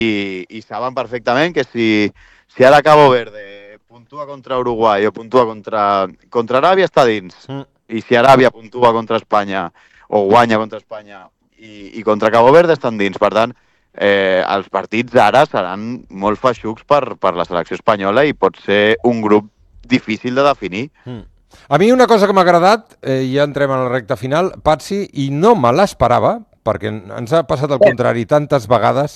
i saben perfectament que si ara Cabo Verde puntua contra Uruguai o puntua contra Aràbia, està dins. I si Aràbia puntua contra Espanya o guanya contra Espanya i contra Cabo Verde, estan dins. Per tant, els partits ara seran molt feixucs per la selecció espanyola i pot ser un grup difícil de definir. A mi una cosa que m'ha agradat, ja entrem a la recta final, Patxi, i no me l'esperava, perquè ens ha passat el contrari tantes vegades,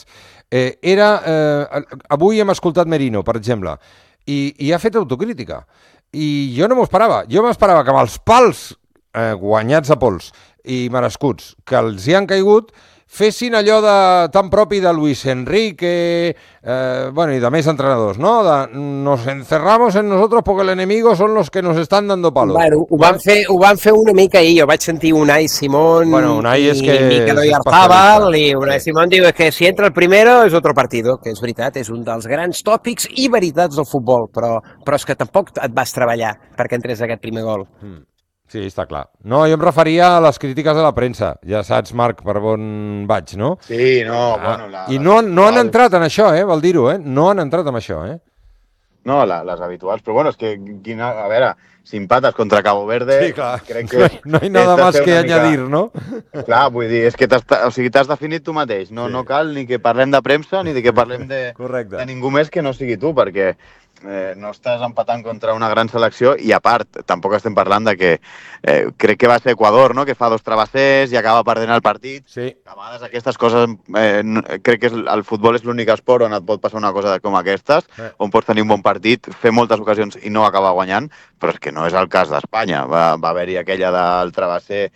avui hem escoltat Merino, per exemple, i ha fet autocrítica. I jo no m'ho esperava. Jo m'esperava que amb els pals guanyats a pols i merescuts que els hi han caigut, fessin allò tan propi de Luis Enrique, i de més entrenadors, ¿no? Nos encerramos en nosotros porque el enemigo son los que nos están dando palos. Bueno, ho van fer una mica ahir. Jo vaig sentir Unai Simón i Mikel Oyarzabal, i Unai Simón diu que si entra el primero es otro partido, que és veritat, és un dels grans tòpics i veritats del futbol, però és que tampoc et vas treballar perquè entrés aquest primer gol. Sí, està clar. No, jo em referia a les crítiques de la premsa. Ja saps, Marc, per on vaig, no? Sí, no, I no han entrat en això, vol dir-ho, No han entrat en això, No, les habituals, però bueno, és que, a veure, si empates contra Cabo Verde... Sí, clar, crec que no hi ha nada más que añadir, no? Clar, vull dir, és que t'has definit tu mateix, no cal ni que parlem de premsa ni que parlem de ningú més que no sigui tu, perquè no estàs empatant contra una gran selecció i, a part, tampoc estem parlant de que crec que va ser Equador, no?, que fa 2 travessers i acaba perdent el partit. Sí. A vegades aquestes coses, crec que el futbol és l'únic esport on et pot passar una cosa com aquestes, on pots tenir un bon partit, fer moltes ocasions i no acabar guanyant, però és que no és el cas d'Espanya. Va haver-hi aquella del travesser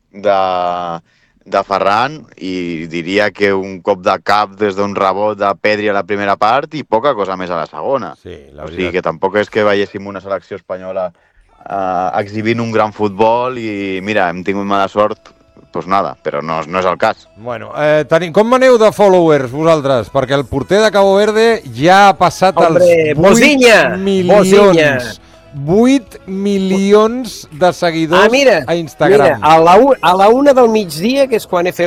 de Ferran i diria que un cop de cap des d'un rebot de Pedri a la primera part i poca cosa més a la segona. Sí, o sigui que tampoc és que veiéssim una selecció espanyola exhibint un gran futbol i mira, hem tingut mala sort, doncs nada, però no és el cas. Bueno, com maneu de followers vosaltres? Perquè el porter de Cabo Verde ja ha passat els 8 milions. 8 milions de seguidors a Instagram. Mira, a la 1 del migdia, que és quan he fet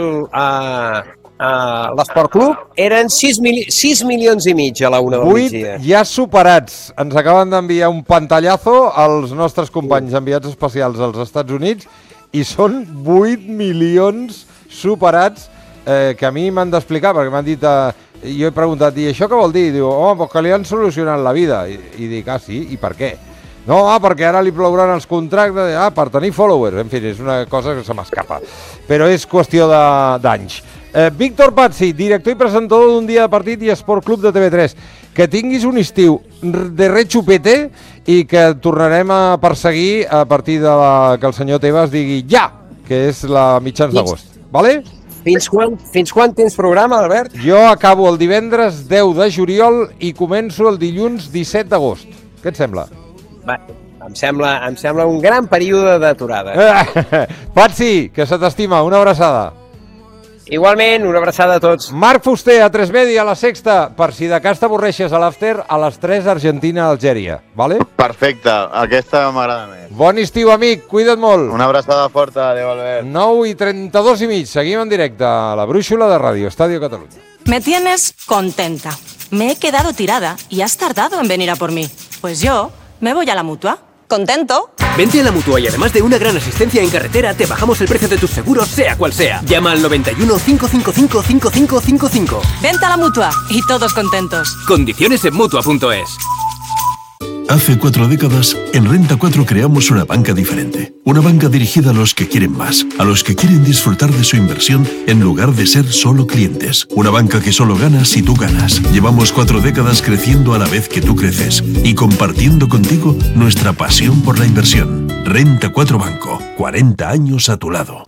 l'Esport Club, eren 6 milions i mig a la 1 del migdia. 8 ja superats. Ens acaben d'enviar un pantallazo als nostres companys enviats especials als Estats Units i són 8 milions superats que a mi m'han d'explicar, perquè m'han dit... Jo he preguntat, i això què vol dir? Diu, pues que li han solucionat la vida. I dic, sí? I per què? No, perquè ara li plouran els contractes, per tenir followers. En fi, és una cosa que se m'escapa. Però és qüestió d'anys. Víctor Patxi, director i presentador d'un dia de partit i Esport Club de TV3. Que tinguis un estiu de rechupete i que tornarem a perseguir a partir de que el senyor Tebas digui ja, que és la mitjans d'agost. Vale? Fins quan tens programa, Albert? Jo acabo el divendres 10 de juliol i començo el dilluns 17 d'agost. Què et sembla? Em sembla un gran període d'aturada. Patxi, que se t'estima, una abraçada. Igualment, una abraçada a tots. Marc Fuster, a 3 Media, a la Sexta, per si de cas t'avorreixes a l'after, a les 3 Argentina-Algèria, vale? Perfecte, aquesta m'agrada més. Bon estiu, amic, cuida't molt. Una abraçada forta, adéu, Albert. 9:32 i mig, seguim en directe a la brúixola de Ràdio Estadio Catalunya. Me tienes contenta. Me he quedado tirada y has tardado en venir a por mí. Pues yo me voy a la Mutua. ¿Contento? Vente a la Mutua y además de una gran asistencia en carretera, te bajamos el precio de tus seguros, sea cual sea. Llama al 91 555 5555. Vente a la Mutua y todos contentos. Condiciones en Mutua.es. Hace 4 décadas, en Renta 4 creamos una banca diferente. Una banca dirigida a los que quieren más, a los que quieren disfrutar de su inversión en lugar de ser solo clientes. Una banca que solo gana si tú ganas. Llevamos 4 décadas creciendo a la vez que tú creces y compartiendo contigo nuestra pasión por la inversión. Renta 4 Banco, 40 años a tu lado.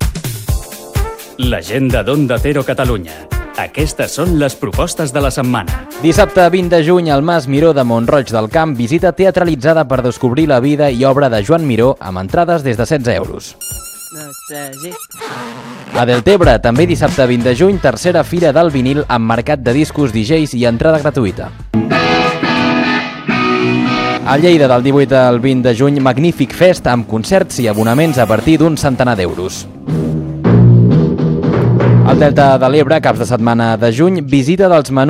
L'agenda d'Onda Cero Catalunya. Aquestes són les propostes de la setmana. Dissabte 20 de juny, al Mas Miró de Mont-roig del Camp, visita teatralitzada per descobrir la vida i obra de Joan Miró amb entrades des de 16 euros. A Deltebre, també dissabte 20 de juny, tercera fira del vinil amb mercat de discos, DJs i entrada gratuïta. A Lleida, del 18 al 20 de juny, Magnífic Fest amb concerts i abonaments a partir d'un centenar d'euros. Al Delta de l'Ebre, caps de setmana de juny, visita dels menús